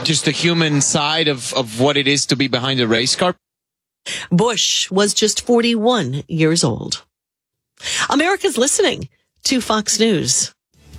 just the human side of what it is to be behind a race car. Bush was just 41 years old. America's listening to Fox News.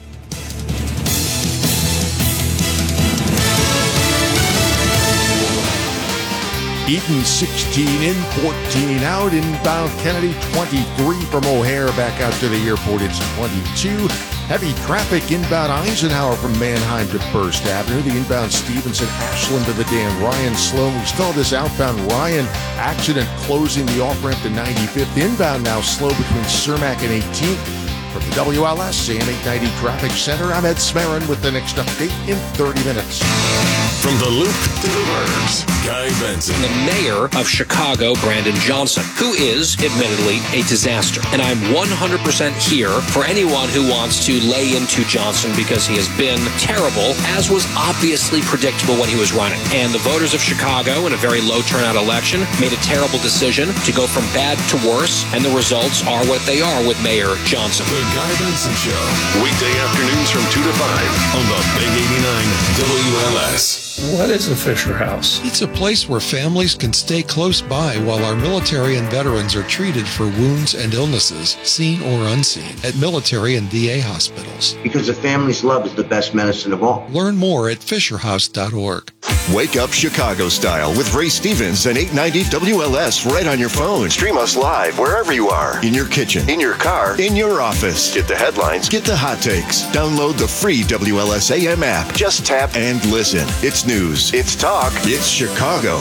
Eaton 16 in, 14 out, inbound Kennedy 23 from O'Hare, back out to the airport, it's 22. Heavy traffic inbound Eisenhower from Mannheim to First Avenue. The inbound Stevenson, Ashland to the Dan Ryan Sloan. We still have this outbound Ryan accident closing the off-ramp to 95th. Inbound now slow between Cermak and 18th. From the WLS AM 890 Traffic Center, I'm Ed Smarin with the next update in 30 minutes. From the Loop to the Burbs, Guy Benson. The mayor of Chicago, Brandon Johnson, who is, admittedly, a disaster. And I'm 100% here for anyone who wants to lay into Johnson because he has been terrible, as was obviously predictable when he was running. And the voters of Chicago, in a very low turnout election, made a terrible decision to go from bad to worse, and the results are what they are with Mayor Johnson. The Guy Benson Show, weekday afternoons from 2 to 5 on the Big 89 WLS. What is a Fisher House? It's a place where families can stay close by while our military and veterans are treated for wounds and illnesses, seen or unseen, at military and VA hospitals. Because a family's love is the best medicine of all. Learn more at FisherHouse.org. Wake up Chicago style with Ray Stevens and 890 WLS right on your phone. Stream us live wherever you are. In your kitchen, in your car, in your office. Get the headlines, get the hot takes. Download the free WLS AM app. Just tap and listen. It's news. It's talk. It's Chicago.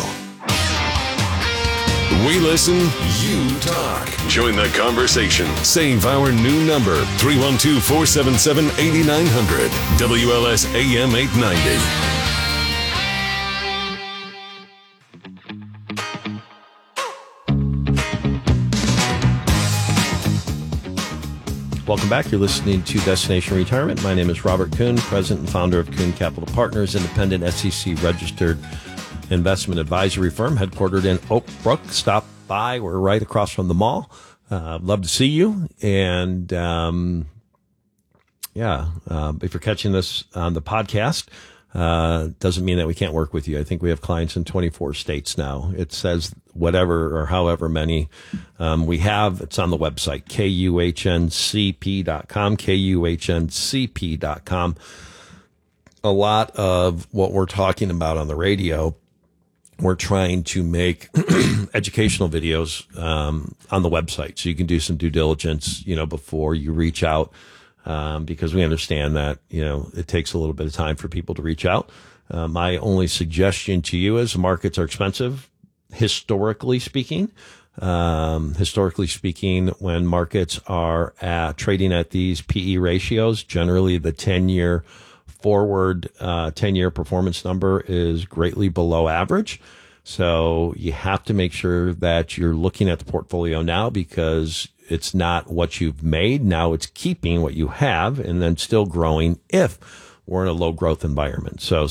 We listen, you talk. Join the conversation. Save our new number, 312-477-8900. WLS AM 890. Welcome back. You're listening to Destination Retirement. My name is Robert Kuhn, president and founder of Kuhn Capital Partners, independent SEC-registered investment advisory firm headquartered in Oak Brook. Stop by. We're right across from the mall. Love to see you. And, if you're catching this on the podcast, doesn't mean that we can't work with you. I think we have clients in 24 states now. It says whatever or however many we have. It's on the website, KUHNCP.com, KUHNCP.com. A lot of what we're talking about on the radio, we're trying to make educational videos on the website. So you can do some due diligence, before you reach out. Because we understand that, it takes a little bit of time for people to reach out. My only suggestion to you is markets are expensive, historically speaking. When markets are trading at these PE ratios, generally the 10-year forward, 10-year performance number is greatly below average. So you have to make sure that you're looking at the portfolio now, because it's not what you've made. Now it's keeping what you have and then still growing if we're in a low growth environment. So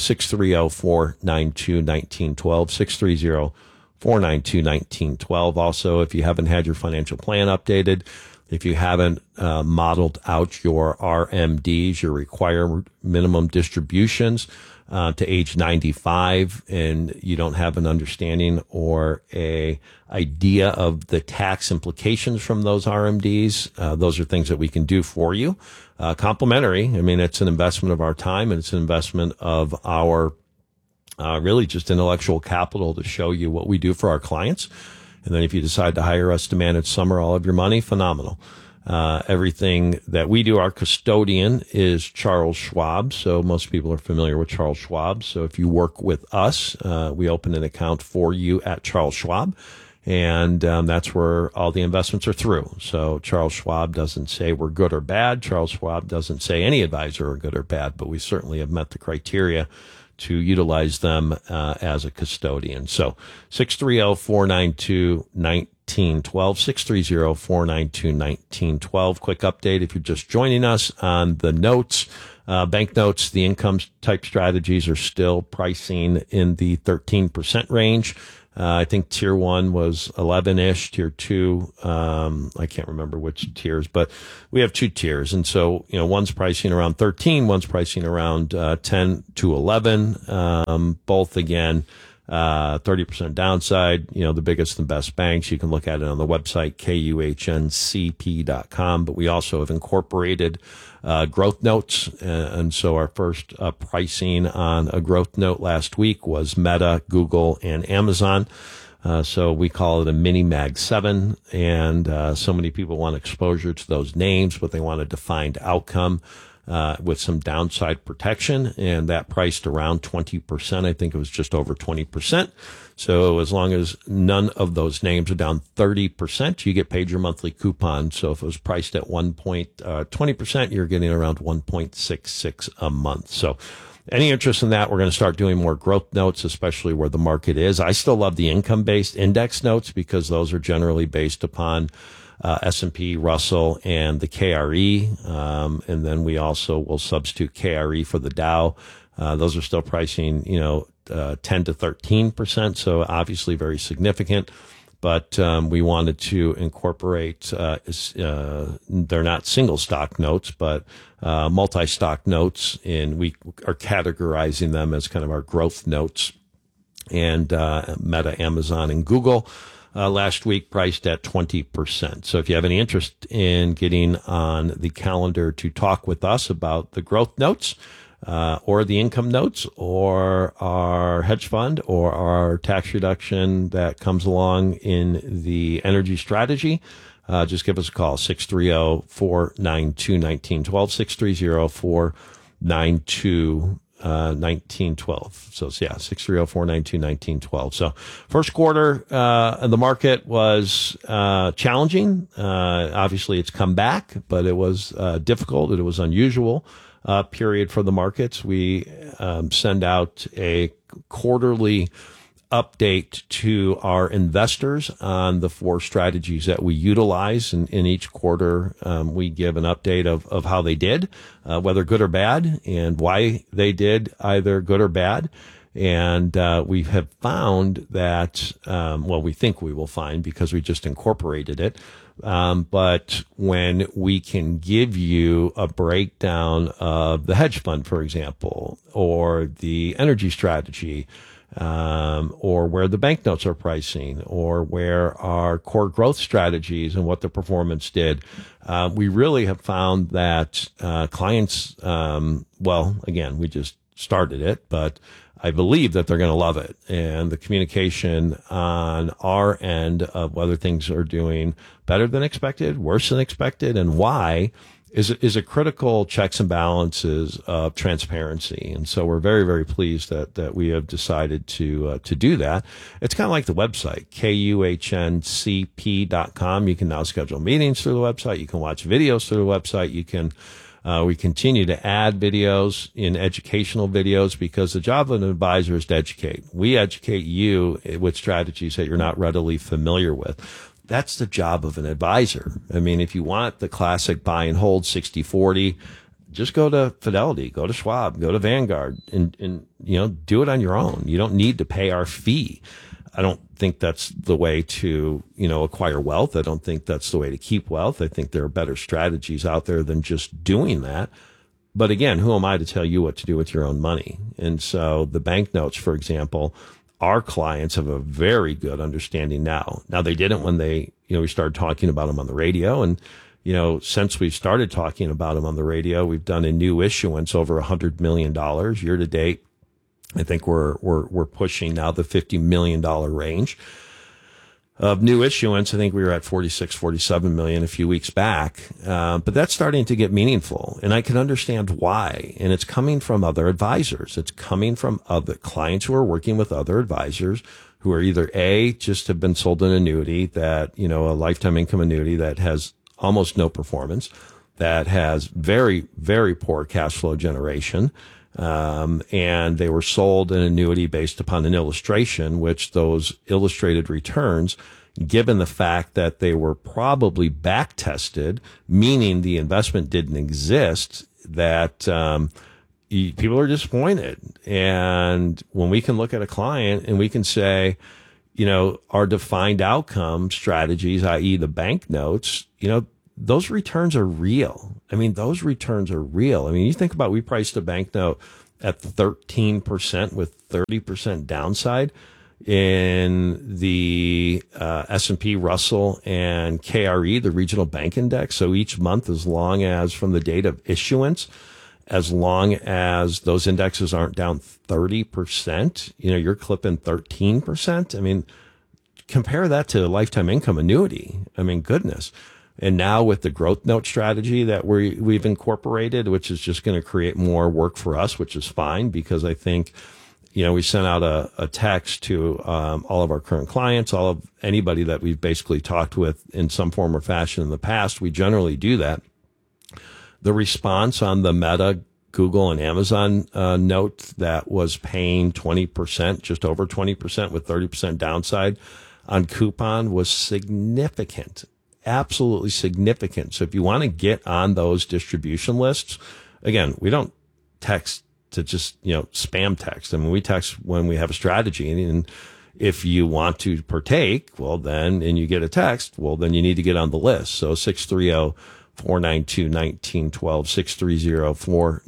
630-492-1912, 630-492-1912. Also, if you haven't had your financial plan updated, if you haven't modeled out your RMDs, your required minimum distributions, to age 95, and you don't have an understanding or a idea of the tax implications from those RMDs, those are things that we can do for you. Complimentary. I mean, it's an investment of our time, and it's an investment of our really just intellectual capital to show you what we do for our clients. And then if you decide to hire us to manage some or all of your money, phenomenal. Everything that we do, our custodian is Charles Schwab. So most people are familiar with Charles Schwab. So if you work with us, we open an account for you at Charles Schwab. And that's where all the investments are through. So Charles Schwab doesn't say we're good or bad. Charles Schwab doesn't say any advisor are good or bad, but we certainly have met the criteria to utilize them as a custodian. So 630-492-1912, 630-492-1912. Quick update if you're just joining us on the notes. Bank notes, the income type strategies are still pricing in the 13% range. I think tier 1 was 11-ish, tier 2, I can't remember which tiers, but we have 2 tiers. And so, one's pricing around 13, one's pricing around 10 to 11, both again, 30% downside, the biggest and best banks. You can look at it on the website, kuhncp.com, but we also have incorporated growth notes. And so our first pricing on a growth note last week was Meta, Google, and Amazon. So we call it a mini Mag 7. And so many people want exposure to those names, but they want a defined outcome with some downside protection. And that priced around 20%. I think it was just over 20%. So as long as none of those names are down 30%, you get paid your monthly coupon. So if it was priced at 20%, you're getting around 1.66 a month. So any interest in that, we're going to start doing more growth notes, especially where the market is. I still love the income-based index notes because those are generally based upon S&P, Russell, and the KRE. And then we also will substitute KRE for the Dow. Those are still pricing, 10 to 13%. So obviously very significant. But we wanted to incorporate, they're not single stock notes, but multi-stock notes. And we are categorizing them as kind of our growth notes. And Meta, Amazon, and Google last week priced at 20%. So if you have any interest in getting on the calendar to talk with us about the growth notes, or the income notes, or our hedge fund, or our tax reduction that comes along in the energy strategy, just give us a call, 630-492-1912, 630-492-1912. So yeah, 630-492-1912. So first quarter, the market was, challenging. Obviously it's come back, but it was, difficult. It was unusual, period for the markets. We, send out a quarterly update to our investors on the 4 strategies that we utilize. And in each quarter, we give an update of how they did, whether good or bad, and why they did either good or bad. And we have found that, we think we will find because we just incorporated it. But when we can give you a breakdown of the hedge fund, for example, or the energy strategy, or where the banknotes are pricing, or where our core growth strategies and what the performance did, we really have found that clients, again, we just started it, but I believe that they're going to love it. And the communication on our end of whether things are doing better than expected, worse than expected, and why is a critical checks and balances of transparency. And so we're very, very pleased that we have decided to do that. It's kind of like the website, kuhncp.com. You can now schedule meetings through the website. You can watch videos through the website. You can, we continue to add videos in educational videos because the job of an advisor is to educate. We educate you with strategies that you're not readily familiar with. That's the job of an advisor. I mean, if you want the classic buy and hold 60-40, just go to Fidelity, go to Schwab, go to Vanguard, and do it on your own. You don't need to pay our fee. I don't think that's the way to, acquire wealth. I don't think that's the way to keep wealth. I think there are better strategies out there than just doing that. But again, who am I to tell you what to do with your own money? And so the banknotes, for example, our clients have a very good understanding now. Now, they didn't when we started talking about them on the radio. And, since we've started talking about them on the radio, we've done a new issuance over $100 million year to date. I think we're pushing now the $50 million range of new issuance. I think we were at 47 million a few weeks back. But that's starting to get meaningful, and I can understand why. And it's coming from other advisors. It's coming from other clients who are working with other advisors who are either just have been sold an annuity that, a lifetime income annuity that has almost no performance, that has very, very poor cash flow generation. And they were sold an annuity based upon an illustration, which those illustrated returns, given the fact that they were probably back tested, meaning the investment didn't exist, that people are disappointed. And when we can look at a client and we can say, our defined outcome strategies, i.e. the bank notes, those returns are real. I mean, those returns are real. I mean, you think about, we priced a bank note at 13% with 30% downside in the S&P Russell and KRE, the regional bank index. So each month, as long as from the date of issuance, as long as those indexes aren't down 30%, you're clipping 13%. I mean, compare that to a lifetime income annuity. I mean, goodness. And now with the growth note strategy that we've incorporated, which is just going to create more work for us, which is fine, because I think, we sent out a text to all of our current clients, all of anybody that we've basically talked with in some form or fashion in the past. We generally do that. The response on the Meta, Google, and Amazon note that was paying 20%, just over 20% with 30% downside on coupon was significant, absolutely significant. So if you want to get on those distribution lists, again, we don't text to just, spam text. I mean, we text when we have a strategy, and if you want to partake, and you get a text, then you need to get on the list. So 630-492-1912,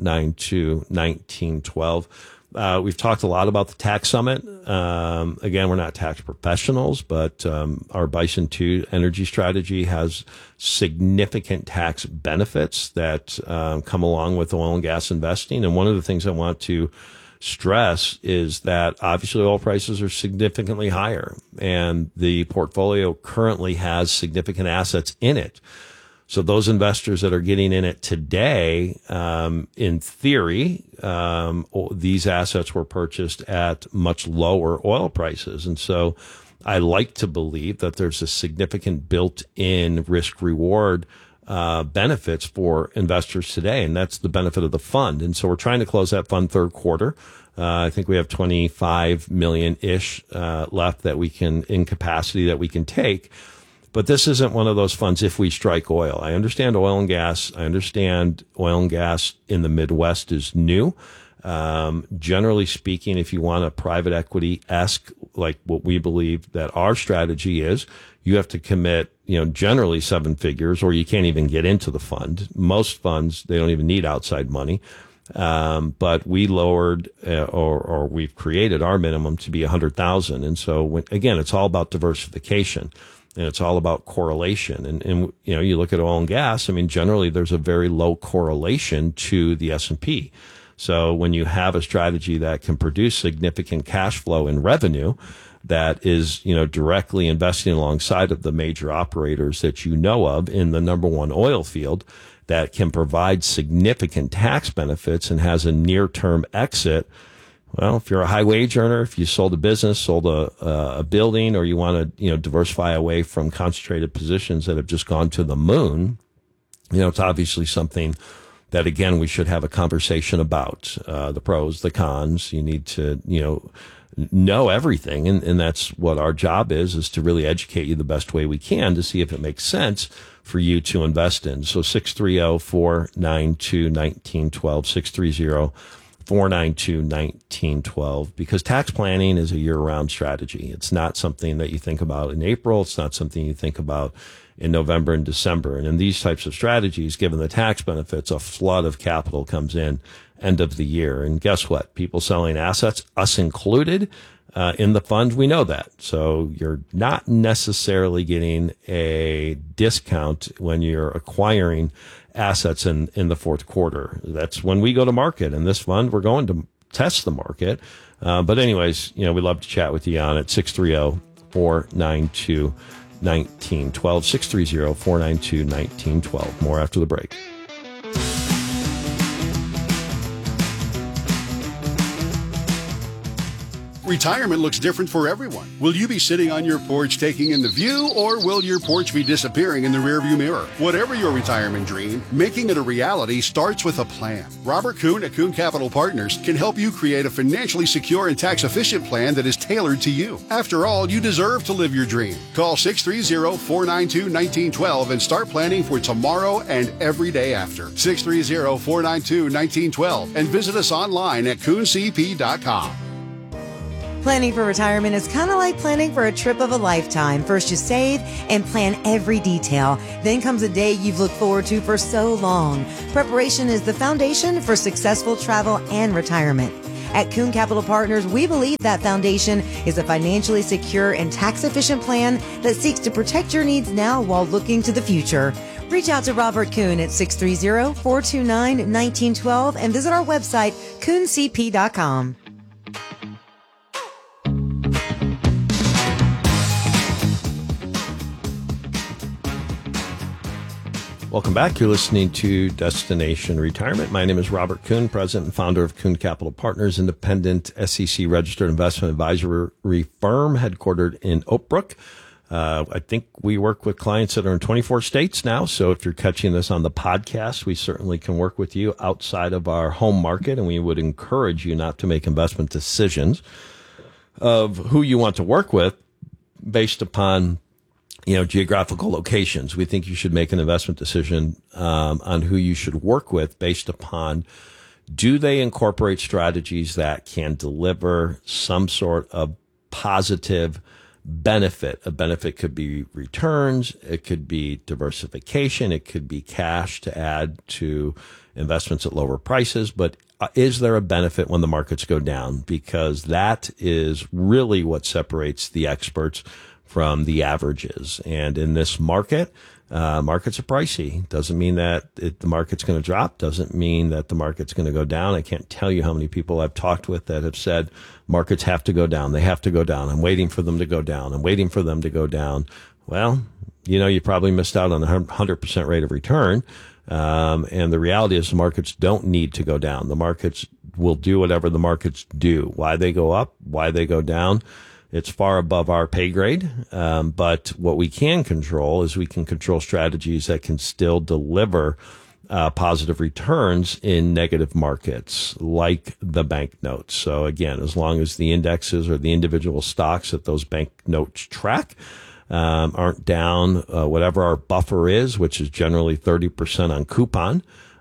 630-492-1912. We've talked a lot about the tax summit. Again, we're not tax professionals, but our Bison 2 energy strategy has significant tax benefits that come along with oil and gas investing. And one of the things I want to stress is that obviously oil prices are significantly higher, and the portfolio currently has significant assets in it. So those investors that are getting in it today, in theory, these assets were purchased at much lower oil prices. And so I like to believe that there's a significant built-in risk-reward benefits for investors today, and that's the benefit of the fund. And so we're trying to close that fund third quarter. I think we have 25 million-ish left that we can, in capacity, that we can take. But this isn't one of those funds if we strike oil. I understand oil and gas. I understand oil and gas in the Midwest is new. Generally speaking, if you want a private equity-esque, like what we believe that our strategy is, you have to commit, generally 7 figures, or you can't even get into the fund. Most funds, they don't even need outside money. But we lowered, or we've created our minimum to be 100,000. And so again, it's all about diversification. And it's all about correlation. And you look at oil and gas, I mean, generally there's a very low correlation to the S&P. So when you have a strategy that can produce significant cash flow and revenue that is, directly investing alongside of the major operators that you know of in the number one oil field, that can provide significant tax benefits and has a near-term exit. Well, if you're a high wage earner, if you sold a business, sold a building, or you want to, diversify away from concentrated positions that have just gone to the moon, it's obviously something that, again, we should have a conversation about, the pros, the cons. You need to, know everything. And that's what our job is to really educate you the best way we can to see if it makes sense for you to invest in. So 630-492-1912, 630-492-1912, because tax planning is a year-round strategy. It's not something that you think about in April. It's not something you think about in November and December. And in these types of strategies, given the tax benefits, a flood of capital comes in end of the year. And guess what? People selling assets, us included, in the fund, we know that. So you're not necessarily getting a discount when you're acquiring assets in the fourth quarter. That's when we go to market. In this fund, we're going to test the market. But anyways, we'd love to chat with you on it. 630-492-1912, 630-492-1912. More after the break. Retirement looks different for everyone. Will you be sitting on your porch taking in the view, or will your porch be disappearing in the rearview mirror? Whatever your retirement dream, making it a reality starts with a plan. Robert Kuhn at Kuhn Capital Partners can help you create a financially secure and tax-efficient plan that is tailored to you. After all, you deserve to live your dream. Call 630-492-1912 and start planning for tomorrow and every day after. 630-492-1912 and visit us online at KuhnCP.com. Planning for retirement is kind of like planning for a trip of a lifetime. First you save and plan every detail. Then comes a day you've looked forward to for so long. Preparation is the foundation for successful travel and retirement. At Kuhn Capital Partners, we believe that foundation is a financially secure and tax-efficient plan that seeks to protect your needs now while looking to the future. Reach out to Robert Kuhn at 630-429-1912 and visit our website, kuhncp.com. Welcome back. You're listening to Destination Retirement. My name is Robert Kuhn, president and founder of Kuhn Capital Partners, independent SEC-registered investment advisory firm headquartered in Oak Brook. I think we work with clients that are in 24 states now. So if you're catching this on the podcast, we certainly can work with you outside of our home market. And we would encourage you not to make investment decisions of who you want to work with based upon, geographical locations. We think you should make an investment decision on who you should work with based upon, do they incorporate strategies that can deliver some sort of positive benefit? A benefit could be returns, it could be diversification, it could be cash to add to investments at lower prices. But is there a benefit when the markets go down? Because that is really what separates the experts from the averages. And in this market, markets are pricey. Doesn't mean that the market's going to drop. Doesn't mean that the market's going to go down. I can't tell you how many people I've talked with that have said markets have to go down. They have to go down. I'm waiting for them to go down. I'm waiting for them to go down. Well, you probably missed out on the 100% rate of return. And the reality is the markets don't need to go down. The markets will do whatever the markets do. Why they go up, why they go down, it's far above our pay grade. But what we can control is we can control strategies that can still deliver positive returns in negative markets, like the bank notes. So again, as long as the indexes or the individual stocks that those bank notes track aren't down, whatever our buffer is, which is generally 30% on coupon,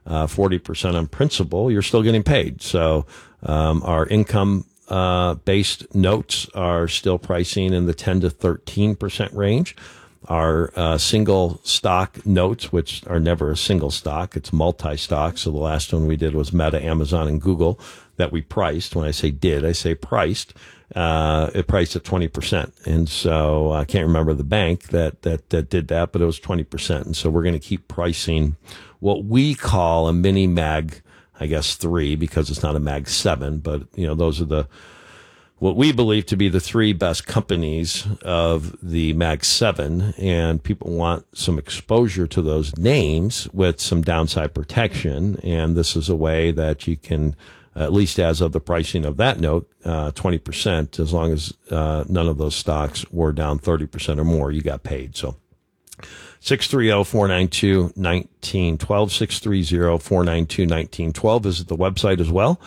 40% on principal, you're still getting paid. So our income based notes are still pricing in the 10 to 13% range. Our single stock notes, which are never a single stock, it's multi-stock. So the last one we did was Meta, Amazon, and Google that we priced. When I say did, I say priced. It priced at 20%. And so I can't remember the bank that did that, but it was 20%. And so we're going to keep pricing what we call a mini mag, I guess 3, because it's not a mag 7, but those are what we believe to be the 3 best companies of the mag 7, and people want some exposure to those names with some downside protection. And this is a way that you can, at least as of the pricing of that note, 20%, as long as none of those stocks were down 30% or more, you got paid. So 630-492-1912, 630-492-1912. Visit the website as well,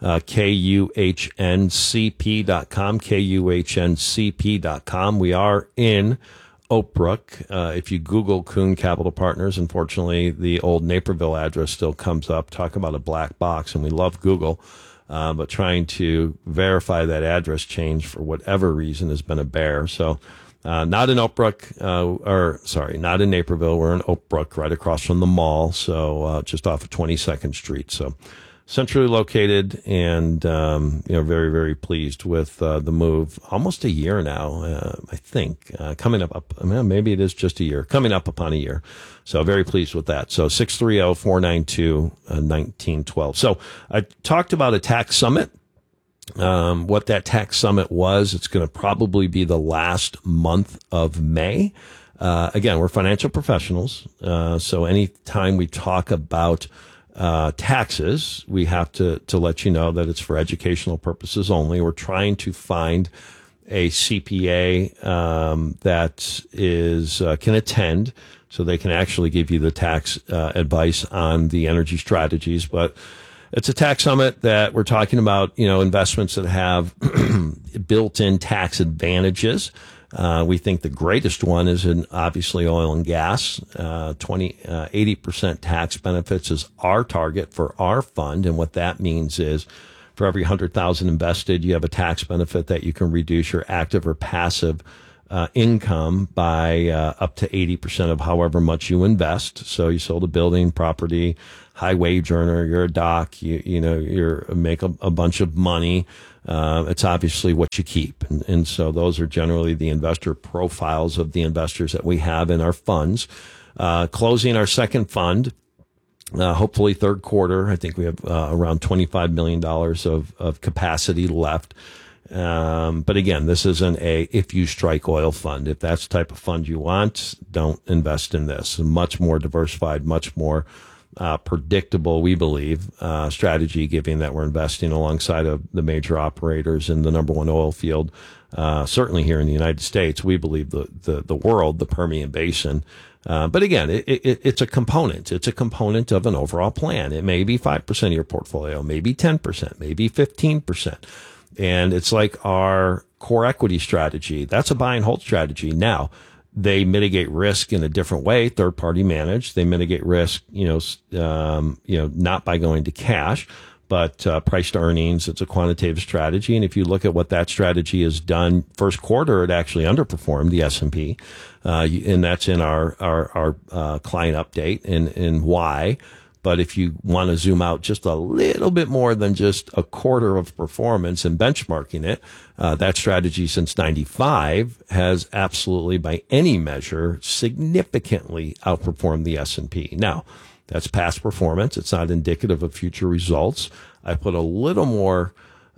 kuhncp.com, kuhncp.com. We are in Oak Brook. If you Google Kuhn Capital Partners, unfortunately, the old Naperville address still comes up. Talk about a black box, and we love Google, but trying to verify that address change for whatever reason has been a bear. So not in Oak Brook, not in Naperville. We're in Oak Brook, right across from the mall, so just off of 22nd Street. So centrally located, and very, very pleased with the move. Almost a year now, I think, coming up. Maybe it is just a year, coming up upon a year. So very pleased with that. So 630-492-1912. So I talked about a tax summit. What that tax summit was, it's going to probably be the last month of May. Again, we're financial professionals. So anytime we talk about taxes, we have to let you know that it's for educational purposes only. We're trying to find a CPA that is can attend, so they can actually give you the tax advice on the energy strategies. But it's a tax summit that we're talking about, investments that have built-in tax advantages. We think the greatest one is in obviously oil and gas. 80% tax benefits is our target for our fund. And what that means is for every 100,000 invested, you have a tax benefit that you can reduce your active or passive income by up to 80% of however much you invest. So you sold a building, property, high wage earner, you're a doc, you're make a bunch of money. It's obviously what you keep. And so those are generally the investor profiles of the investors that we have in our funds. Closing our second fund, hopefully third quarter. I think we have around $25 million of capacity left. But again, this isn't if you strike oil fund. If that's the type of fund you want, don't invest in this. Much more diversified, much more predictable, we believe, strategy, given that we're investing alongside of the major operators in the number one oil field, certainly here in the United States. We believe the world, the Permian Basin. But again, it's a component. It's a component of an overall plan. It may be 5% of your portfolio, maybe 10%, maybe 15%. And it's like our core equity strategy. That's a buy and hold strategy. Now, they mitigate risk in a different way, third party managed. They mitigate risk, not by going to cash, but price to earnings. It's a quantitative strategy. And if you look at what that strategy has done, first quarter, it actually underperformed the S&P. And that's in our client update and why. But if you want to zoom out just a little bit more than just a quarter of performance and benchmarking it, that strategy since 95 has absolutely, by any measure, significantly outperformed the S&P. Now, that's past performance. It's not indicative of future results. I put a little more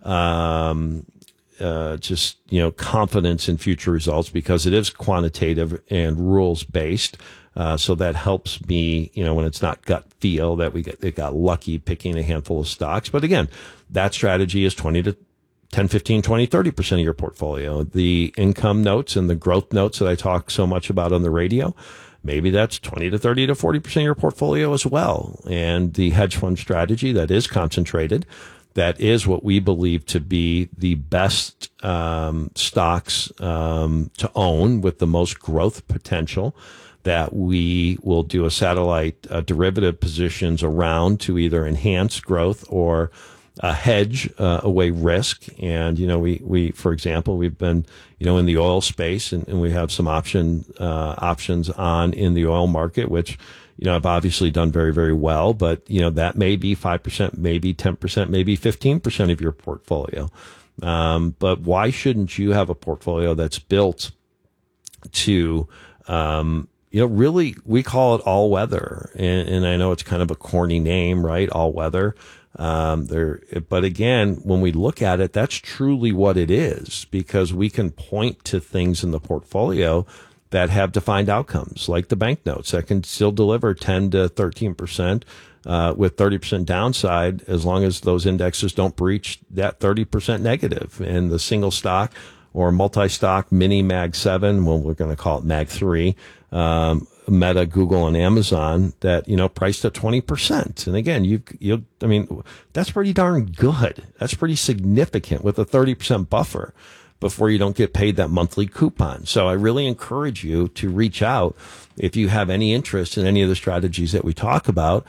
confidence in future results because it is quantitative and rules based. So that helps me, when it's not gut feel that it got lucky picking a handful of stocks. But again, that strategy is 20 to 10, 15, 20, 30% of your portfolio. The income notes and the growth notes that I talk so much about on the radio, maybe that's 20 to 30 to 40% of your portfolio as well. And the hedge fund strategy that is concentrated, that is what we believe to be the best stocks to own with the most growth potential, that we will do a satellite derivative positions around to either enhance growth or hedge away risk. And, we, for example, we've been, in the oil space and we have some options on in the oil market, which, have obviously done very, very well, but, that may be 5%, maybe 10%, maybe 15% of your portfolio. But why shouldn't you have a portfolio that's built to, really, we call it all weather. And I know it's kind of a corny name, right? All weather. But again, when we look at it, that's truly what it is, because we can point to things in the portfolio that have defined outcomes, like the bank notes that can still deliver 10 to 13%, with 30% downside, as long as those indexes don't breach that 30% negative. And the single stock or multi-stock mini Mag 7, well, we're going to call it Mag 3, Meta, Google, and Amazon that, priced at 20%. And again, that's pretty darn good. That's pretty significant with a 30% buffer before you don't get paid that monthly coupon. So I really encourage you to reach out if you have any interest in any of the strategies that we talk about.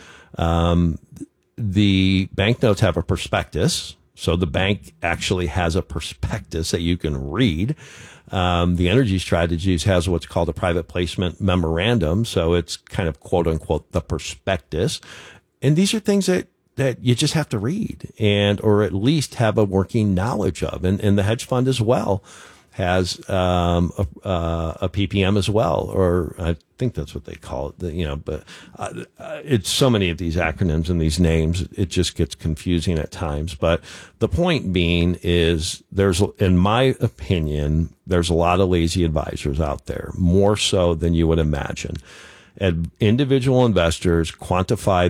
The banknotes have a prospectus. So the bank actually has a prospectus that you can read. The energy strategies has what's called a private placement memorandum. So it's kind of quote unquote the prospectus. And these are things that you just have to read or at least have a working knowledge of. And the hedge fund as well has, a PPM as well, or I think that's what they call it, but, it's so many of these acronyms and these names, it just gets confusing at times. But the point being is in my opinion, there's a lot of lazy advisors out there, more so than you would imagine. And individual investors quantify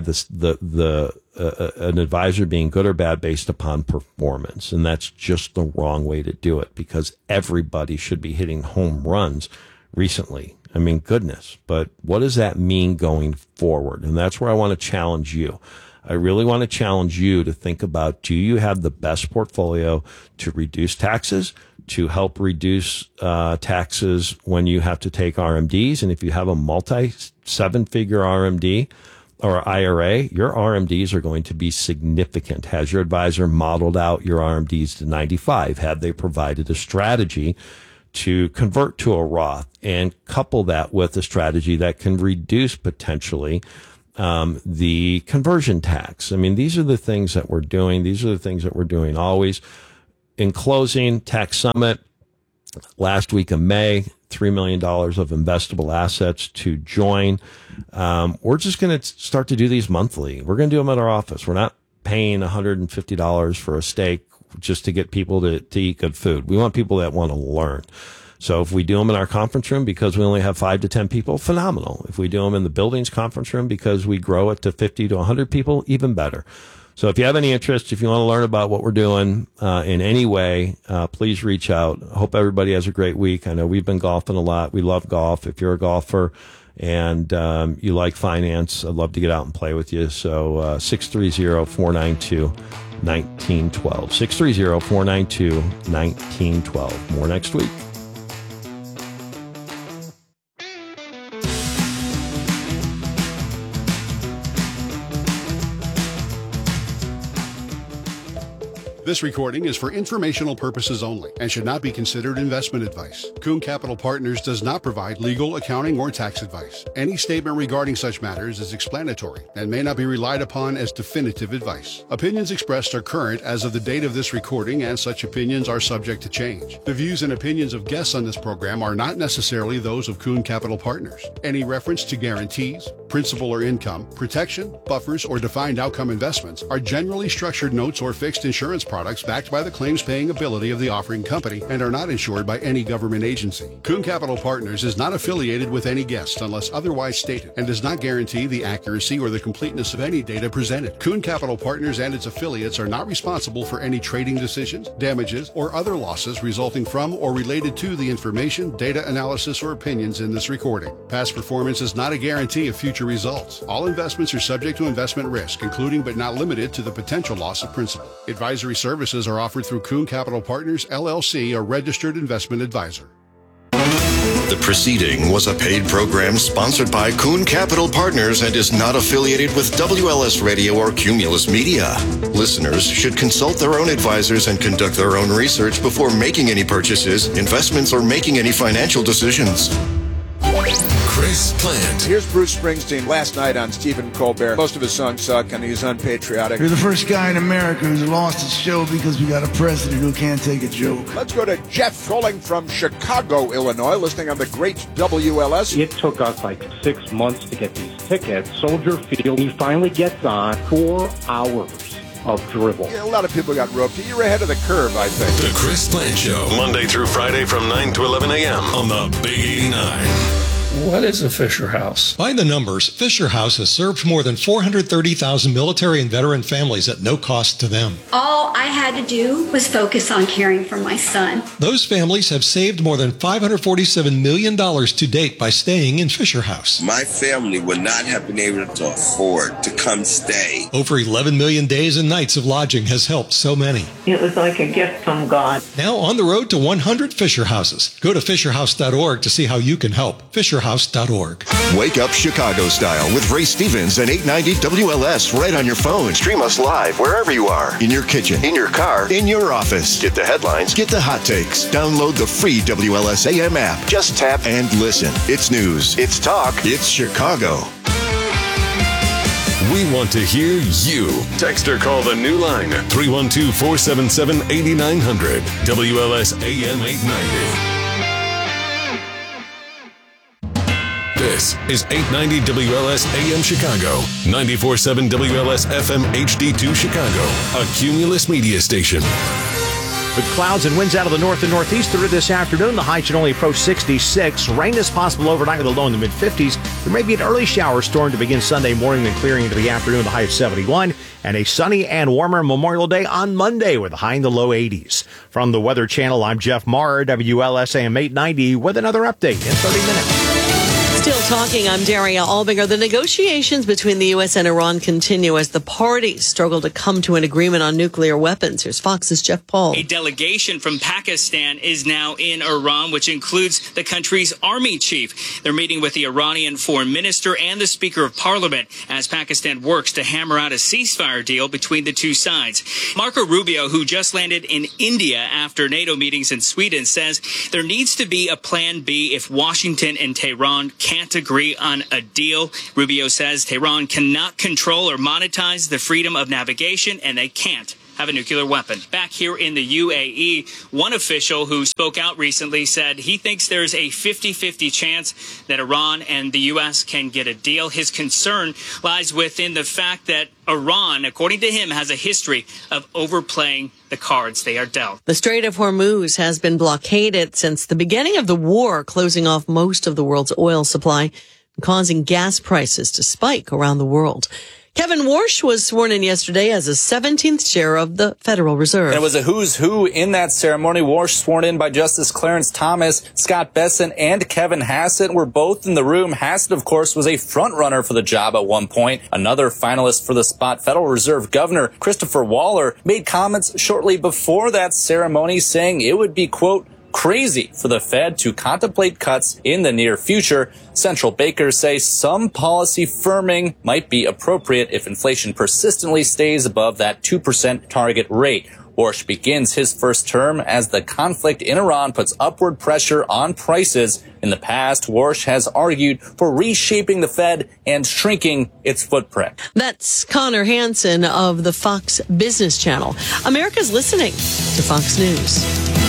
an advisor being good or bad based upon performance. And that's just the wrong way to do it, because everybody should be hitting home runs recently. I mean, goodness, but what does that mean going forward? And that's where I want to challenge you. I really want to challenge you to think about, do you have the best portfolio to reduce taxes, to help reduce taxes when you have to take RMDs? And if you have a multi-7-figure RMD, or IRA, your RMDs are going to be significant. Has your advisor modeled out your RMDs to 95? Have they provided a strategy to convert to a Roth, and couple that with a strategy that can reduce potentially the conversion tax? I mean, these are the things that we're doing. These are the things that we're doing always. In closing, Tax Summit, last week of May, $3 million of investable assets to join. We're just going to start to do these monthly. We're going to do them at our office. We're not paying $150 for a steak just to get people to eat good food. We want people that want to learn. So if we do them in our conference room because we only have 5 to 10 people, phenomenal. If we do them in the building's conference room because we grow it to 50 to 100 people, even better. So if you have any interest, if you want to learn about what we're doing in any way, please reach out. I hope everybody has a great week. I know we've been golfing a lot. We love golf. If you're a golfer and you like finance, I'd love to get out and play with you. So 630-492-1912. 630-492-1912. More next week. This recording is for informational purposes only and should not be considered investment advice. Kuhn Capital Partners does not provide legal, accounting, or tax advice. Any statement regarding such matters is explanatory and may not be relied upon as definitive advice. Opinions expressed are current as of the date of this recording, and such opinions are subject to change. The views and opinions of guests on this program are not necessarily those of Kuhn Capital Partners. Any reference to guarantees, principal or income, protection, buffers, or defined outcome investments are generally structured notes or fixed insurance products backed by the claims-paying ability of the offering company and are not insured by any government agency. Kuhn Capital Partners is not affiliated with any guest unless otherwise stated and does not guarantee the accuracy or the completeness of any data presented. Kuhn Capital Partners and its affiliates are not responsible for any trading decisions, damages, or other losses resulting from or related to the information, data analysis, or opinions in this recording. Past performance is not a guarantee of future results. All investments are subject to investment risk, including but not limited to the potential loss of principal. Advisory services are offered through Kuhn Capital Partners, LLC, a registered investment advisor. The proceeding was a paid program sponsored by Kuhn Capital Partners and is not affiliated with WLS Radio or Cumulus Media. Listeners should consult their own advisors and conduct their own research before making any purchases, investments, or making any financial decisions. Chris Plant. Here's Bruce Springsteen last night on Stephen Colbert. Most of his songs suck and he's unpatriotic. You're the first guy in America who's lost his show because we got a president who can't take a joke. Let's go to Jeff calling from Chicago, Illinois, listening on the great WLS. It took us like 6 months to get these tickets. Soldier Field, he finally gets on 4 hours of dribble. Yeah, a lot of people got roped. You're ahead of the curve, I think. The Chris Plant Show, Monday through Friday from 9 to 11 a.m. on the Big 89. What is a Fisher House? By the numbers, Fisher House has served more than 430,000 military and veteran families at no cost to them. All I had to do was focus on caring for my son. Those families have saved more than $547 million to date by staying in Fisher House. My family would not have been able to afford to come stay. Over 11 million days and nights of lodging has helped so many. It was like a gift from God. Now on the road to 100 Fisher Houses. Go to fisherhouse.org to see how you can help. fisherhouse.org. Wake up Chicago style with Ray Stevens and 890 WLS right on your phone. Stream us live wherever you are. In your kitchen, in your car, in your office. Get the headlines, get the hot takes. Download the free WLS AM app. Just tap and listen. It's news. It's talk. It's Chicago. We want to hear you. Text or call the new line 312-477-8900. WLS AM 890. This is 890 WLS AM Chicago, 94.7 WLS FM HD2 Chicago, a Cumulus media station. With clouds and winds out of the north and northeast through this afternoon, the high should only approach 66. Rain is possible overnight with a low in the mid-50s. There may be an early shower storm to begin Sunday morning, then clearing into the afternoon, the high of 71. And a sunny and warmer Memorial Day on Monday with a high in the low 80s. From the Weather Channel, I'm Jeff Maher, WLS AM 890, with another update in 30 minutes. Still talking, I'm Daria Albinger. The negotiations between the U.S. and Iran continue as the parties struggle to come to an agreement on nuclear weapons. Here's Fox's Jeff Paul. A delegation from Pakistan is now in Iran, which includes the country's army chief. They're meeting with the Iranian foreign minister and the Speaker of Parliament as Pakistan works to hammer out a ceasefire deal between the two sides. Marco Rubio, who just landed in India after NATO meetings in Sweden, says there needs to be a plan B if Washington and Tehran can't agree on a deal. Rubio says Tehran cannot control or monetize the freedom of navigation, and they can't have a nuclear weapon. Back here in the UAE, one official who spoke out recently said he thinks there's a 50-50 chance that Iran and the U.S. can get a deal. His concern lies within the fact that Iran, according to him, has a history of overplaying the cards they are dealt. The Strait of Hormuz has been blockaded since the beginning of the war, closing off most of the world's oil supply and causing gas prices to spike around the world. Kevin Warsh was sworn in yesterday as the 17th chair of the Federal Reserve. And it was a who's who in that ceremony. Warsh, sworn in by Justice Clarence Thomas, Scott Bessent, and Kevin Hassett were both in the room. Hassett, of course, was a front runner for the job at one point. Another finalist for the spot, Federal Reserve Governor Christopher Waller, made comments shortly before that ceremony saying it would be, quote, crazy for the Fed to contemplate cuts in the near future. Central bankers say some policy firming might be appropriate if inflation persistently stays above that 2% target rate. Warsh begins his first term as the conflict in Iran puts upward pressure on prices. In the past, Warsh has argued for reshaping the Fed and shrinking its footprint. That's Connor Hansen of the Fox Business Channel. America's listening to Fox News.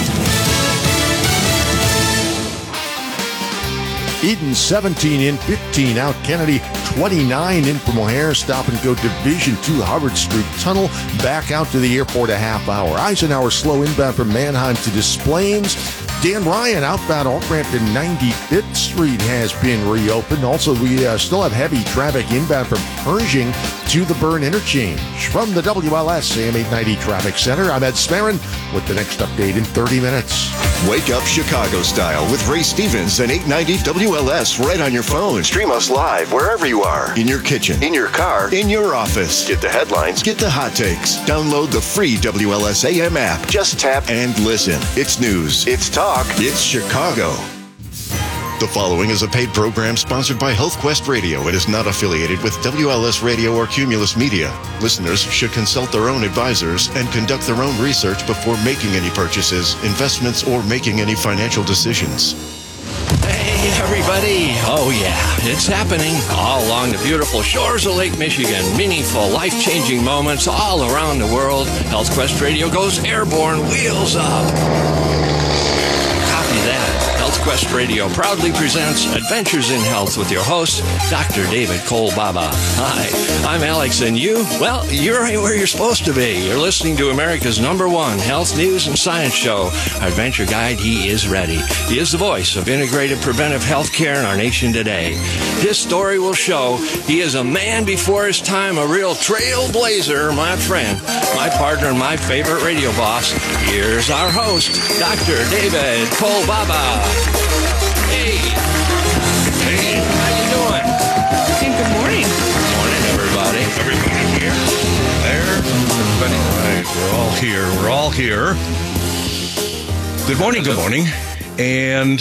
Eden 17 in, 15 out. Kennedy 29 in from O'Hare. Stop and go Division 2 Harvard Street Tunnel. Back out to the airport a half hour. Eisenhower slow inbound from Mannheim to Des Plaines. Dan Ryan outbound off-ramp to 95th Street has been reopened. Also, we still have heavy traffic inbound from Pershing to the Byrne Interchange. From the WLS AM 890 Traffic Center, I'm Ed Smarin with the next update in 30 minutes. Wake up Chicago style with Ray Stevens and 890 WLS right on your phone. Stream us live wherever you are. In your kitchen, in your car, in your office. Get the headlines, get the hot takes. Download the free WLS AM app. Just tap and listen. It's news. It's talk. It's Chicago. The following is a paid program sponsored by HealthQuest Radio and is not affiliated with WLS Radio or Cumulus Media. Listeners should consult their own advisors and conduct their own research before making any purchases, investments, or making any financial decisions. Hey, everybody. Oh, yeah, it's happening all along the beautiful shores of Lake Michigan. Meaningful, life-changing moments all around the world. HealthQuest Radio goes airborne, wheels up. That. HealthQuest Radio proudly presents Adventures in Health with your host, Dr. David Cole-Baba. Hi, I'm Alex, and you? Well, you're right where you're supposed to be. You're listening to America's #1 health news and science show. Our adventure guide, he is ready. He is the voice of integrated preventive health care in our nation today. His story will show he is a man before his time, a real trailblazer, my friend, my partner, and my favorite radio boss. Here's our host, Dr. David Cole-Baba. Hey. Hey, how you doing? Hey, good morning. Good morning, everybody. Everybody here. There. Everybody. Right. We're all here. Good morning. Good morning. And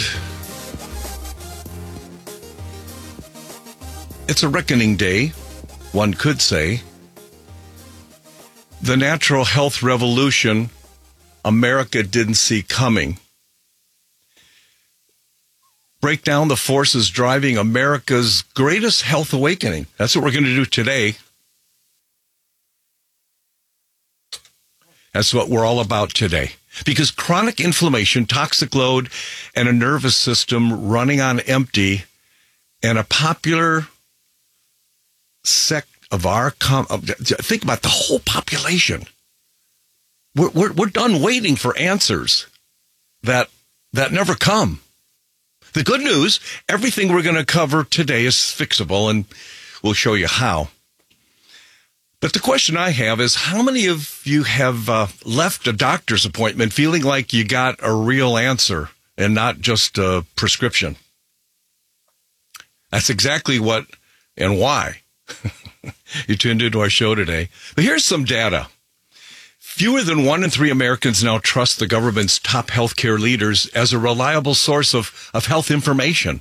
it's a reckoning day, one could say. The natural health revolution America didn't see coming. Break down the forces driving America's greatest health awakening. That's what we're going to do today. That's what we're all about today. Because chronic inflammation, toxic load, and a nervous system running on empty, and a popular sect of our... think about the whole population. We're done waiting for answers that never come. The good news, everything we're going to cover today is fixable, and we'll show you how. But the question I have is, how many of you have left a doctor's appointment feeling like you got a real answer and not just a prescription? That's exactly what and why you tuned into our show today. But here's some data. Fewer than 1 in 3 Americans now trust the government's top healthcare leaders as a reliable source of health information.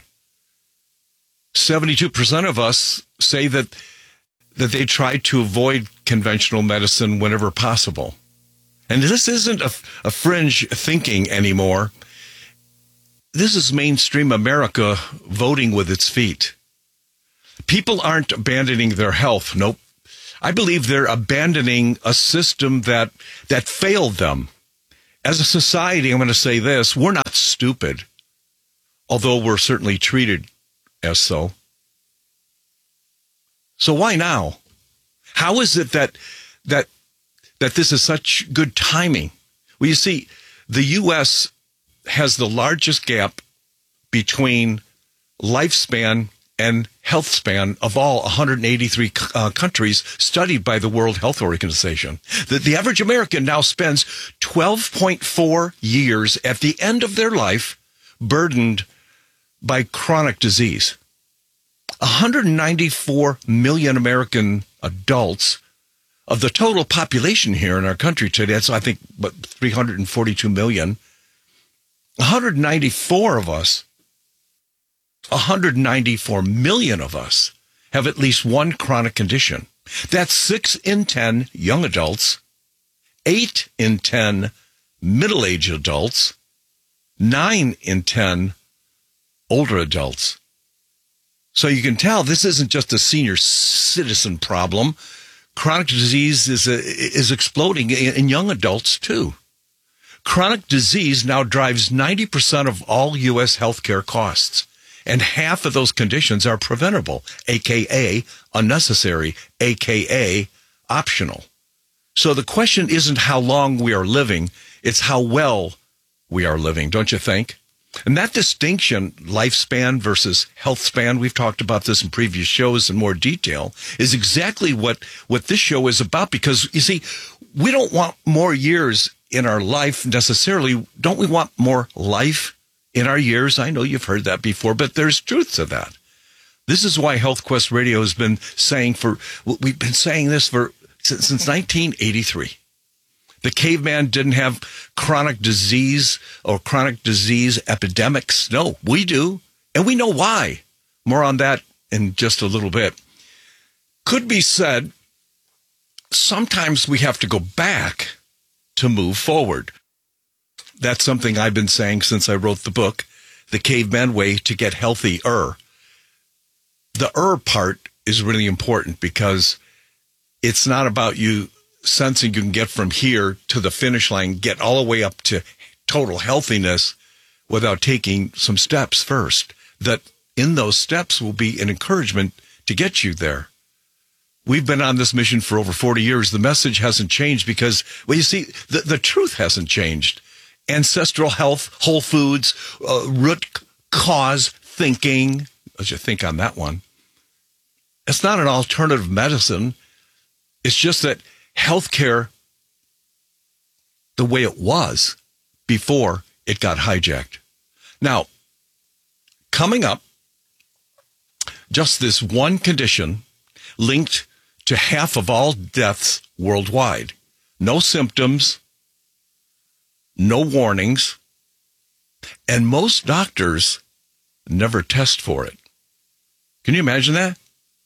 72% of us say that they try to avoid conventional medicine whenever possible. And this isn't a fringe thinking anymore. This is mainstream America voting with its feet. People aren't abandoning their health. Nope. I believe they're abandoning a system that failed them. As a society, I'm going to say this, we're not stupid, although we're certainly treated as so. So why now? How is it that this is such good timing? Well, you see, the U.S. has the largest gap between lifespan and health span of all 183 countries studied by the World Health Organization. The average American now spends 12.4 years at the end of their life burdened by chronic disease. 194 million American adults of the total population here in our country today. That's, I think, 342 million. 194 million of us have at least one chronic condition. That's 6 in 10 young adults, 8 in 10 middle-aged adults, 9 in 10 older adults. So you can tell this isn't just a senior citizen problem. Chronic disease is exploding in young adults too. Chronic disease now drives 90% of all U.S. healthcare costs. And half of those conditions are preventable, a.k.a. unnecessary, a.k.a. optional. So the question isn't how long we are living, it's how well we are living, don't you think? And that distinction, lifespan versus health span, we've talked about this in previous shows in more detail, is exactly what this show is about. Because, you see, we don't want more years in our life necessarily. Don't we want more life in our years? I know you've heard that before, but there's truth to that. This is why Health Quest Radio has been saying we've been saying this since 1983. The caveman didn't have chronic disease or chronic disease epidemics. No, we do. And we know why. More on that in just a little bit. Could be said, sometimes we have to go back to move forward. That's something I've been saying since I wrote the book, The Caveman Way to Get Healthier. The part is really important because it's not about you sensing you can get from here to the finish line, get all the way up to total healthiness without taking some steps first. That in those steps will be an encouragement to get you there. We've been on this mission for over 40 years. The message hasn't changed because, well, you see, the truth hasn't changed. Ancestral health, whole foods, root cause thinking, as you think on that one. It's not an alternative medicine. It's just that healthcare, the way it was before it got hijacked. Now, coming up, just this one condition linked to half of all deaths worldwide. No symptoms, no warnings, and most doctors never test for it. Can you imagine that?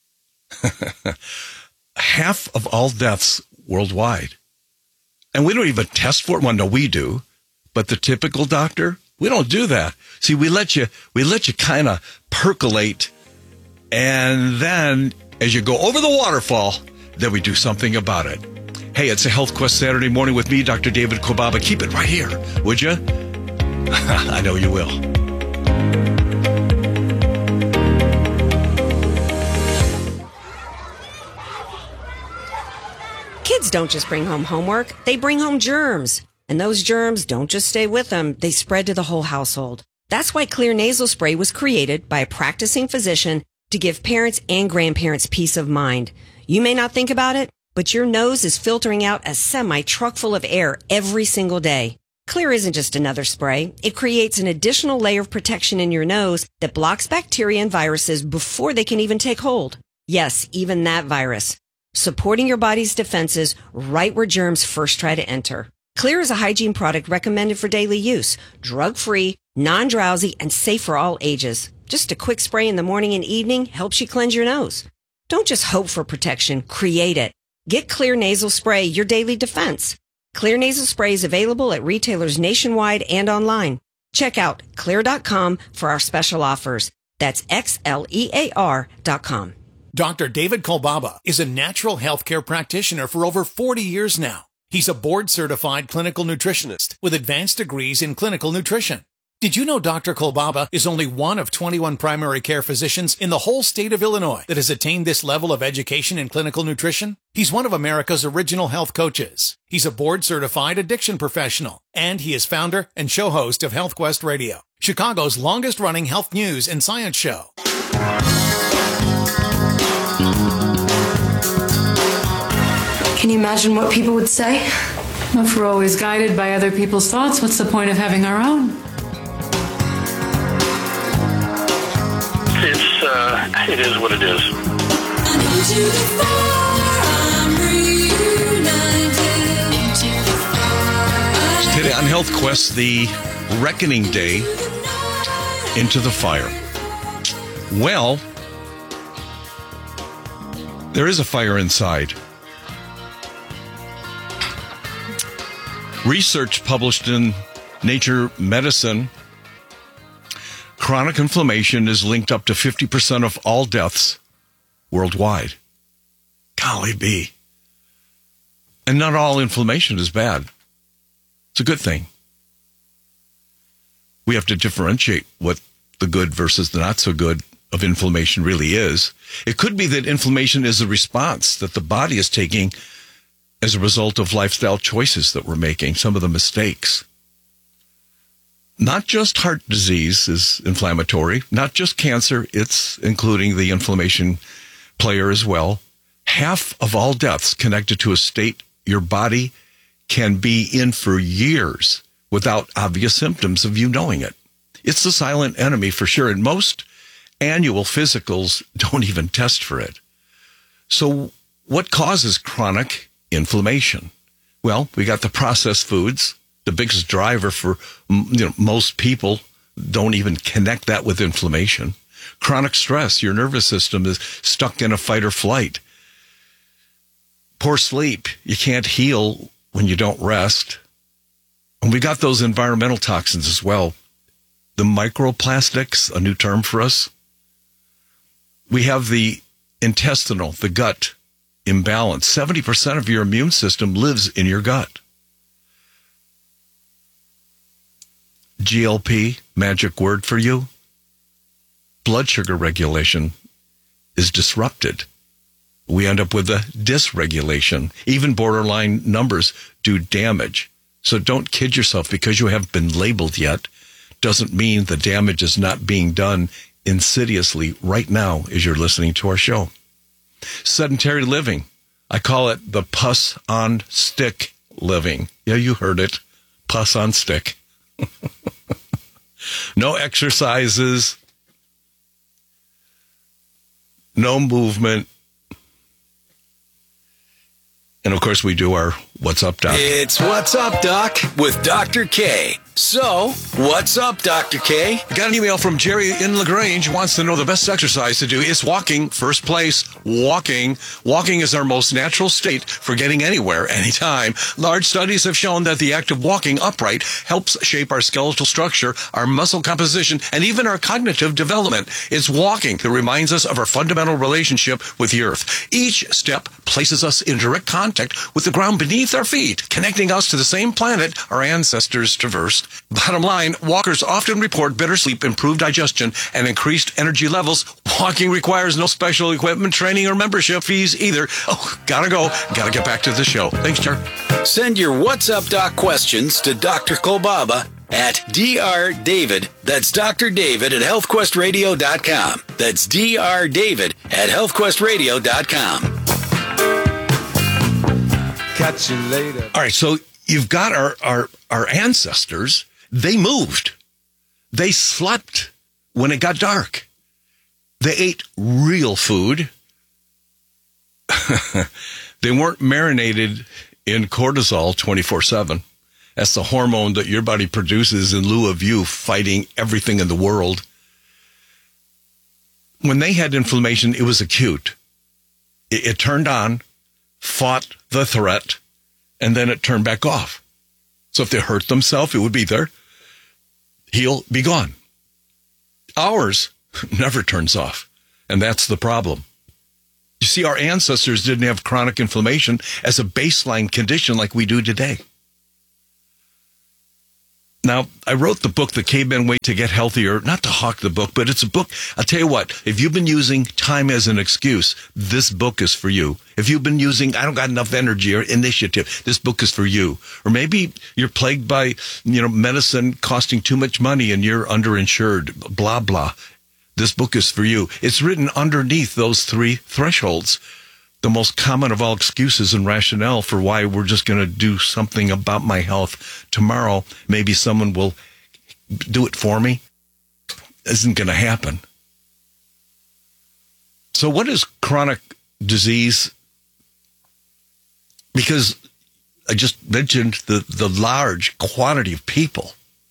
Half of all deaths worldwide. And we don't even test for it. Well, no, we do. But the typical doctor, we don't do that. See, we let you kind of percolate. And then as you go over the waterfall, then we do something about it. Hey, it's a Health Quest Saturday morning with me, Dr. David Kobaba. Keep it right here, would you? I know you will. Kids don't just bring home homework, they bring home germs. And those germs don't just stay with them, they spread to the whole household. That's why Xlear nasal spray was created by a practicing physician to give parents and grandparents peace of mind. You may not think about it, but your nose is filtering out a semi-truck full of air every single day. Clear isn't just another spray. It creates an additional layer of protection in your nose that blocks bacteria and viruses before they can even take hold. Yes, even that virus. Supporting your body's defenses right where germs first try to enter. Clear is a hygiene product recommended for daily use. Drug-free, non-drowsy, and safe for all ages. Just a quick spray in the morning and evening helps you cleanse your nose. Don't just hope for protection, create it. Get Clear Nasal Spray, your daily defense. Clear Nasal Spray is available at retailers nationwide and online. Check out Xlear.com for our special offers. That's XLEAR.com. Dr. David Kolbaba is a natural healthcare practitioner for over 40 years now. He's a board-certified clinical nutritionist with advanced degrees in clinical nutrition. Did you know Dr. Kolbaba is only one of 21 primary care physicians in the whole state of Illinois that has attained this level of education in clinical nutrition? He's one of America's original health coaches. He's a board-certified addiction professional, and he is founder and show host of Health Quest Radio, Chicago's longest-running health news and science show. Can you imagine what people would say? If we're always guided by other people's thoughts, what's the point of having our own? It is what it is. Today on Health Quest, the Reckoning Day, Into the Fire. Well, there is a fire inside. Research published in Nature Medicine, chronic inflammation is linked up to 50% of all deaths worldwide. Golly bee. And not all inflammation is bad. It's a good thing. We have to differentiate what the good versus the not so good of inflammation really is. It could be that inflammation is a response that the body is taking as a result of lifestyle choices that we're making, some of the mistakes. Not just heart disease is inflammatory, not just cancer, it's including the inflammation player as well. Half of all deaths connected to a state your body can be in for years without obvious symptoms of you knowing it. It's the silent enemy for sure, and most annual physicals don't even test for it. So what causes chronic inflammation? Well, we got the processed foods. The biggest driver for most people don't even connect that with inflammation. Chronic stress, your nervous system is stuck in a fight or flight. Poor sleep, you can't heal when you don't rest. And we got those environmental toxins as well. The microplastics, a new term for us. We have the intestinal, the gut imbalance. 70% of your immune system lives in your gut. GLP, magic word for you. Blood sugar regulation is disrupted. We end up with a dysregulation. Even borderline numbers do damage. So don't kid yourself because you haven't been labeled yet. Doesn't mean the damage is not being done insidiously right now as you're listening to our show. Sedentary living. I call it the pus on stick living. Yeah, you heard it. Pus on stick. No exercises, no movement. And of course, we do our What's Up, Doc? It's What's Up, Doc, with Dr. K. So, what's up, Dr. K? I got an email from Jerry in LaGrange, wants to know the best exercise to do is walking. First place, walking. Walking is our most natural state for getting anywhere, anytime. Large studies have shown that the act of walking upright helps shape our skeletal structure, our muscle composition, and even our cognitive development. It's walking that reminds us of our fundamental relationship with the earth. Each step places us in direct contact with the ground beneath our feet, connecting us to the same planet our ancestors traversed. Bottom line, walkers often report better sleep, improved digestion, and increased energy levels. Walking requires no special equipment, training, or membership fees either. Oh, gotta go. Gotta get back to the show. Thanks, Jer. Send your What's Up, Doc questions to Dr. Kolbaba at Dr. David. That's Dr. David at healthquestradio.com. That's Dr. David at healthquestradio.com. Catch you later. All right, so you've got our ancestors. They moved. They slept when it got dark. They ate real food. They weren't marinated in cortisol 24/7. That's the hormone that your body produces in lieu of you fighting everything in the world. When they had inflammation, it was acute. It turned on, fought the threat, and then it turned back off. So if they hurt themselves, it would be there. Heal, be gone. Ours never turns off, and that's the problem. You see, our ancestors didn't have chronic inflammation as a baseline condition like we do today. Now, I wrote the book, The Caveman Way to Get Healthier, not to hawk the book, but it's a book. I'll tell you what, if you've been using time as an excuse, this book is for you. If you've been using, I don't got enough energy or initiative, this book is for you. Or maybe you're plagued by, medicine costing too much money and you're underinsured, blah, blah. This book is for you. It's written underneath those three thresholds. The most common of all excuses and rationale for why we're just going to do something about my health tomorrow. Maybe someone will do it for me. Isn't going to happen. So what is chronic disease? Because I just mentioned the large quantity of people.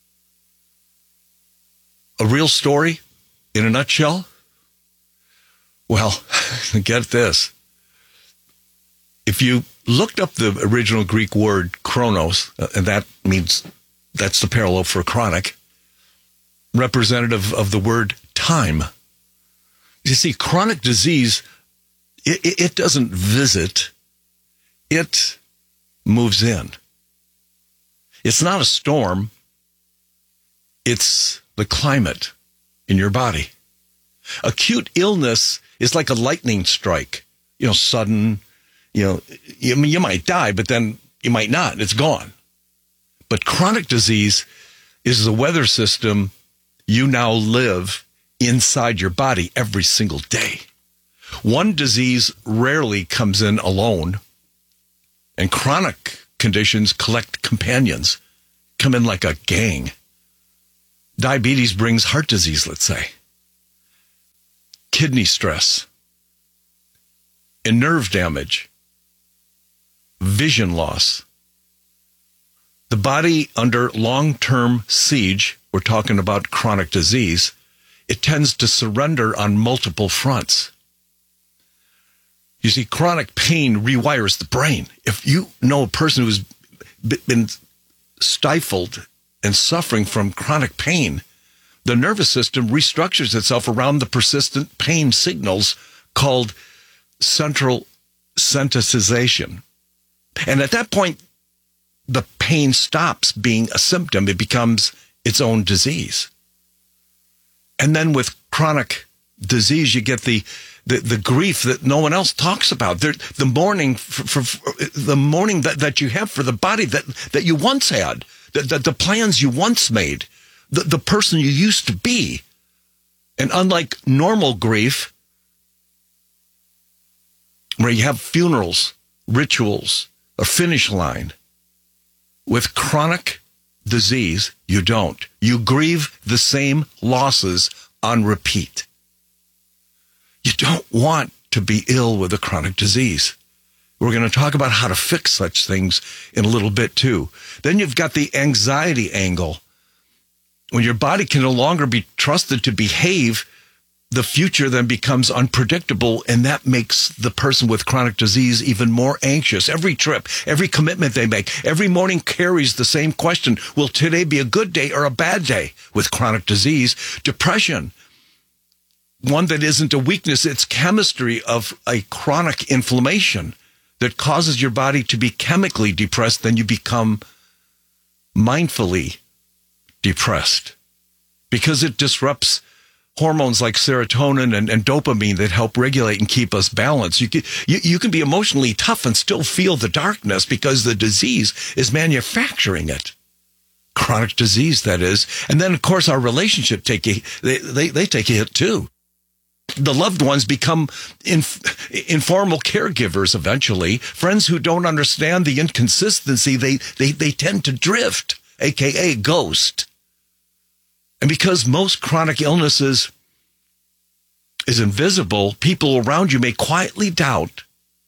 A real story in a nutshell? Well, get this. If you looked up the original Greek word chronos, and that means that's the parallel for chronic, representative of the word time. You see, chronic disease, it doesn't visit, it moves in. It's not a storm, it's the climate in your body. Acute illness is like a lightning strike, sudden. You might die, but then you might not. It's gone. But chronic disease is the weather system you now live inside your body every single day. One disease rarely comes in alone, and chronic conditions collect companions, come in like a gang. Diabetes brings heart disease, let's say. Kidney stress and nerve damage. Vision loss. The body under long-term siege, we're talking about chronic disease, it tends to surrender on multiple fronts. You see, chronic pain rewires the brain. If you know a person who's been stifled and suffering from chronic pain, the nervous system restructures itself around the persistent pain signals called central sensitization. And at that point, the pain stops being a symptom. It becomes its own disease. And then with chronic disease, you get the grief that no one else talks about. The mourning the mourning that you have for the body that you once had, the plans you once made, the person you used to be. And unlike normal grief, where you have funerals, rituals, a finish line, with chronic disease, you don't. You grieve the same losses on repeat. You don't want to be ill with a chronic disease. We're going to talk about how to fix such things in a little bit too. Then you've got the anxiety angle. When your body can no longer be trusted to behave, the future then becomes unpredictable, and that makes the person with chronic disease even more anxious. Every trip, every commitment they make, every morning carries the same question: will today be a good day or a bad day? With chronic disease, depression, one that isn't a weakness, it's chemistry of a chronic inflammation that causes your body to be chemically depressed. Then you become mindfully depressed because it disrupts hormones like serotonin and dopamine that help regulate and keep us balanced. You can be emotionally tough and still feel the darkness because the disease is manufacturing it. Chronic disease, that is. And then, of course, our relationship they take a hit too. The loved ones become informal caregivers eventually. Friends who don't understand the inconsistency, they tend to drift, a.k.a. ghost. And because most chronic illnesses is invisible, people around you may quietly doubt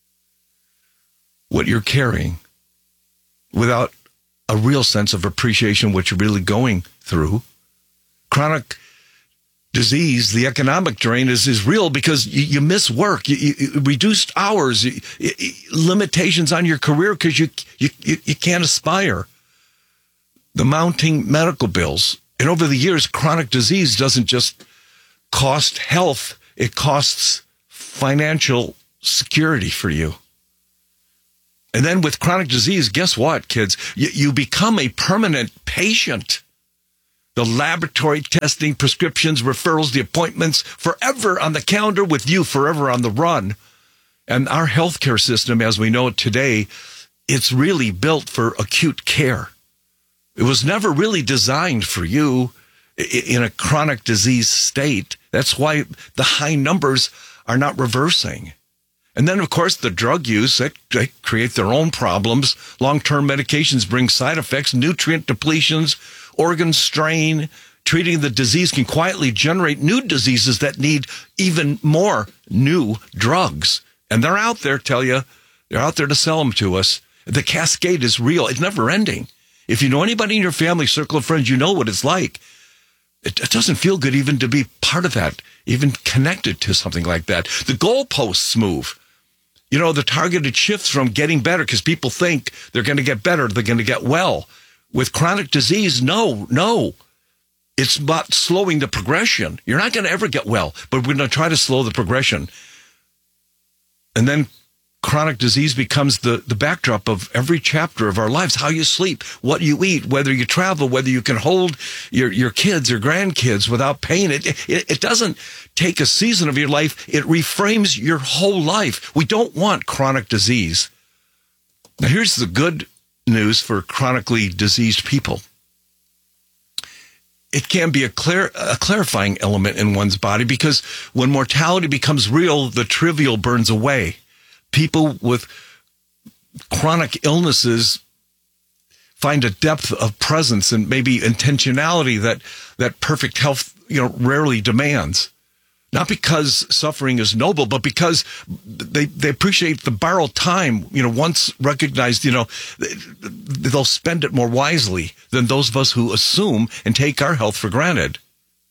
what you're carrying without a real sense of appreciation what you're really going through. Chronic disease, the economic drain is real because you miss work, you reduced hours, limitations on your career because you can't aspire. The mounting medical bills. And over the years, chronic disease doesn't just cost health, it costs financial security for you. And then with chronic disease, guess what, kids? You become a permanent patient. The laboratory testing, prescriptions, referrals, the appointments, forever on the calendar with you, forever on the run. And our healthcare system, as we know it today, it's really built for acute care. It was never really designed for you in a chronic disease state. That's why the high numbers are not reversing. And then, of course, the drug use, they create their own problems. Long-term medications bring side effects, nutrient depletions, organ strain. Treating the disease can quietly generate new diseases that need even more new drugs. And they're out there, tell you. They're out there to sell them to us. The cascade is real. It's never ending. If you know anybody in your family, circle of friends, you know what it's like. It doesn't feel good even to be part of that, even connected to something like that. The goalposts move. You know, the targeted shifts from getting better because people think they're going to get better, they're going to get well. With chronic disease, no. It's about slowing the progression. You're not going to ever get well, but we're going to try to slow the progression. And then chronic disease becomes the backdrop of every chapter of our lives. How you sleep, what you eat, whether you travel, whether you can hold your kids or grandkids without pain. It doesn't take a season of your life. It reframes your whole life. We don't want chronic disease. Now, here's the good news for chronically diseased people. It can be a clarifying element in one's body because when mortality becomes real, the trivial burns away. People with chronic illnesses find a depth of presence and maybe intentionality that perfect health, rarely demands. Not because suffering is noble, but because they appreciate the borrowed time, once recognized, they'll spend it more wisely than those of us who assume and take our health for granted.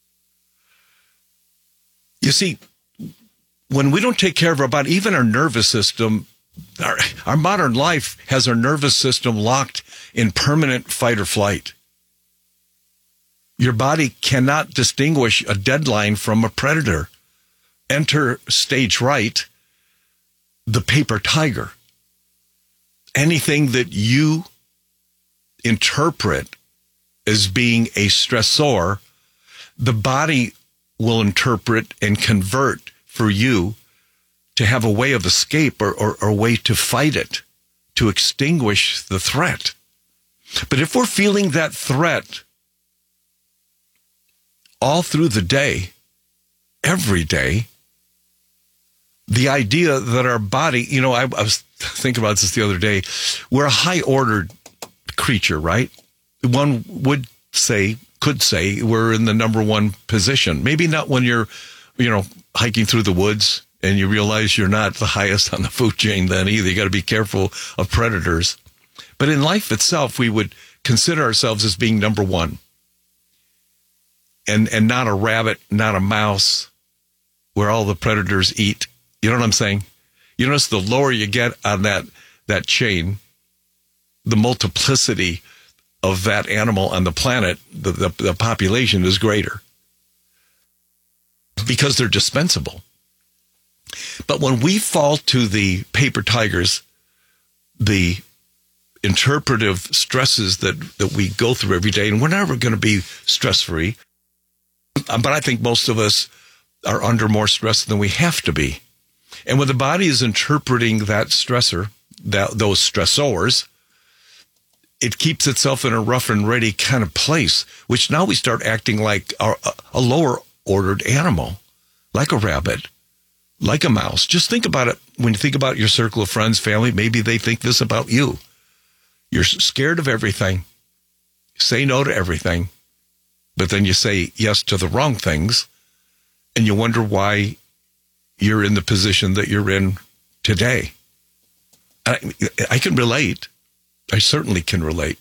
You see, when we don't take care of our body, even our nervous system, our modern life has our nervous system locked in permanent fight or flight. Your body cannot distinguish a deadline from a predator. Enter stage right, the paper tiger. Anything that you interpret as being a stressor, the body will interpret and convert for you to have a way of escape or a way to fight it, to extinguish the threat. But if we're feeling that threat all through the day, every day, the idea that our body, I was thinking about this the other day, we're a high-ordered creature, right? One could say we're in the number one position. Maybe not when you're, hiking through the woods and you realize you're not the highest on the food chain then either. You got to be careful of predators. But in life itself, we would consider ourselves as being number one. And not a rabbit, not a mouse, where all the predators eat. You know what I'm saying? You notice the lower you get on that chain, the multiplicity of that animal on the planet, the population is greater. Because they're dispensable. But when we fall to the paper tigers, the interpretive stresses that we go through every day, and we're never going to be stress-free, but I think most of us are under more stress than we have to be. And when the body is interpreting that stressor, those stressors, it keeps itself in a rough and ready kind of place, which now we start acting like a lower ordered animal, like a rabbit, like a mouse. Just think about it. When you think about your circle of friends, family, maybe they think this about you. You're scared of everything. Say no to everything. But then you say yes to the wrong things. And you wonder why you're in the position that you're in today. I can relate. I certainly can relate.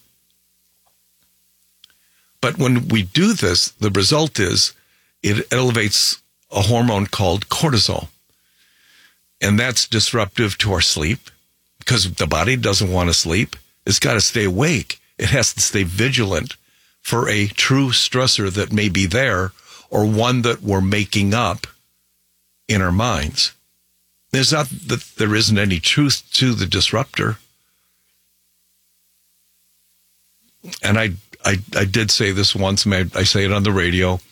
But when we do this, the result is it elevates a hormone called cortisol. And that's disruptive to our sleep because the body doesn't want to sleep. It's got to stay awake. It has to stay vigilant for a true stressor that may be there or one that we're making up in our minds. It's not that there isn't any truth to the disruptor. And I did say this once, I say it on the radio.